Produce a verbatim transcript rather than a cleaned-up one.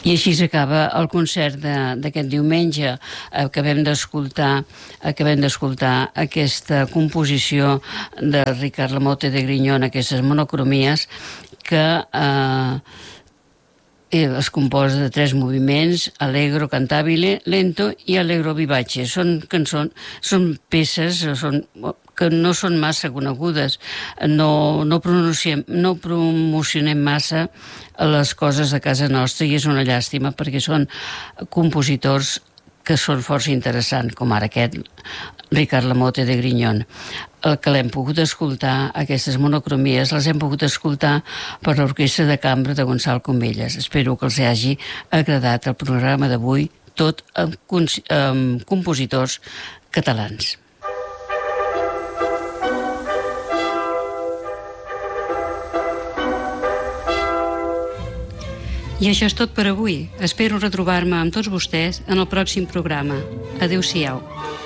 I així s'acaba el concert d'aquest diumenge. Acabem d'escoltar acabem d'escoltar aquesta composició de Ricard Lamote de Grignon, aquestes monocromies, que eh, es composa de tres moviments: allegro cantabile, lento i allegro vivace. Són cançons, són peces són, que no són massa conegudes. No, no, pronunciem, no promocionem massa les coses de casa nostra, i és una llàstima, perquè són compositors que són força interessants, com ara aquest Ricard Lamote de Grignon. El que l'hem pogut escoltar, aquestes monocromies, les hem pogut escoltar per l'Orquestra de Cambra de Gonçal Comellas. Espero que els hagi agradat el programa d'avui, tot amb, amb compositors catalans. I això és tot per avui. Espero retrobar-me amb tots vostès en el pròxim programa. Adéu-siau.